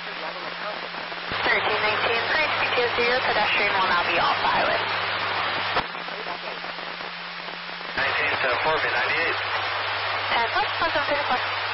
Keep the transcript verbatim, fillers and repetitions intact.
thirteen nineteen, three three two zero, pedestrian will now be off the highway. nineteen seven four, ninety-eight. ten plus, one seven four.